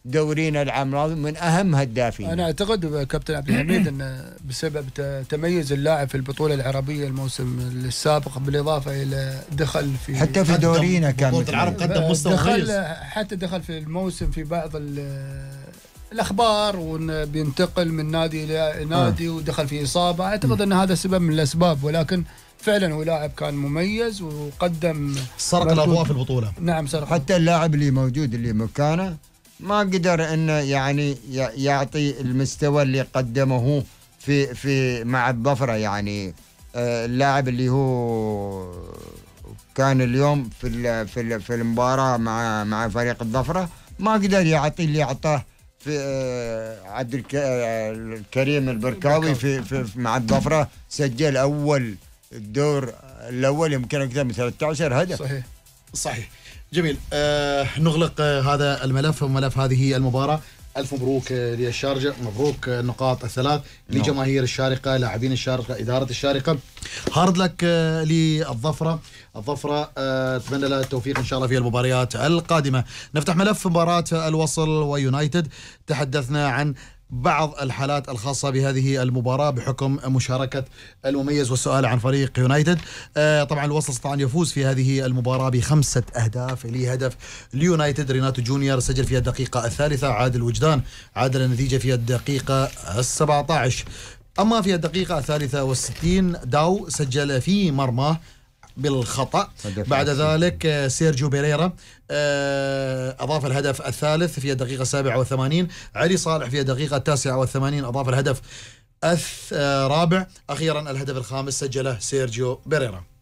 دورينا العام الماضي من اهم هدافين. انا اعتقد كابتن عبد الحميد ان بسبب تميز اللاعب في البطوله العربيه الموسم السابق، بالاضافه الى دخل في حتى في دورينا كان بطولة العرب قدم مستوى مميز، حتى دخل في الموسم في بعض الاخبار، وانه بينتقل من نادي الى نادي ودخل في اصابه. اعتقد ان هذا سبب من الاسباب، ولكن فعلا هو لاعب كان مميز وقدم سرق الاضواء في البطوله. نعم سرق. حتى اللاعب اللي موجود اللي مكانه ما قدر انه يعني يعطي المستوى اللي قدمه في مع الظفره. يعني اللاعب اللي هو كان اليوم في المباراه مع فريق الظفره ما قدر يعطي اللي اعطاه في عبد الكريم البركاوي في مع الظفره. سجل اول الدور الاول يمكن اكثر من 13 هدف. صحيح. جميل. نغلق هذا الملف وملف هذه المباراة. ألف مبروك للشارجة، مبروك النقاط الثلاث لجماهير الشارقة، لاعبين الشارقة، إدارة الشارقة. هارد لك للظفرة. الظفرة أتمنى لها التوفيق إن شاء الله في المباريات القادمة. نفتح ملف مباراة الوصل ويونايتد. تحدثنا عن بعض الحالات الخاصة بهذه المباراة بحكم مشاركة المميز والسؤال عن فريق يونايتد. طبعا الوصل استطاع أن يفوز في هذه المباراة ب5 أهداف لهدف اليونايتد. ريناتو جونيور سجل في الدقيقة 3، عادل وجدان عادل النتيجة في الدقيقة 17. أما في الدقيقة 63 داو سجل في مرماه بالخطأ. بعد ذلك سيرجيو بيريرا أضاف الهدف الثالث في الدقيقة 87. علي صالح في الدقيقة 89 أضاف الهدف الرابع. أخيرا الهدف الخامس سجله سيرجيو بيريرا.